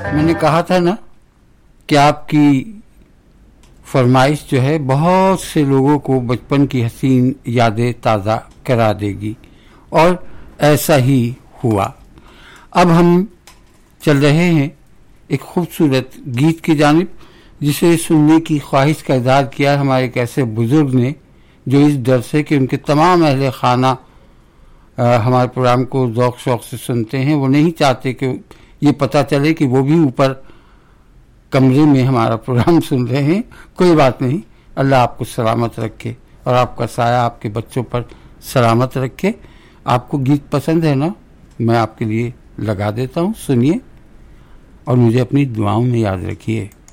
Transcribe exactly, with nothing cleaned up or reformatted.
मैंने कहा था ना कि आपकी फरमाइश जो है बहुत से लोगों को बचपन की हसीन यादें ताज़ा करा देगी, और ऐसा ही हुआ। अब हम चल रहे हैं एक खूबसूरत गीत की जानिब, जिसे सुनने की ख्वाहिश का इज़हार किया हमारे एक ऐसे बुज़ुर्ग ने जो इस डर से कि उनके तमाम अहले खाना हमारे प्रोग्राम को ज़ौक़ शौक़ से सुनते हैं, वो नहीं चाहते कि ये पता चले कि वो भी ऊपर कमरे में हमारा प्रोग्राम सुन रहे हैं। कोई बात नहीं, अल्लाह आपको सलामत रखे और आपका साया आपके बच्चों पर सलामत रखे। आपको गीत पसंद है ना, मैं आपके लिए लगा देता हूँ, सुनिए और मुझे अपनी दुआओं में याद रखिए।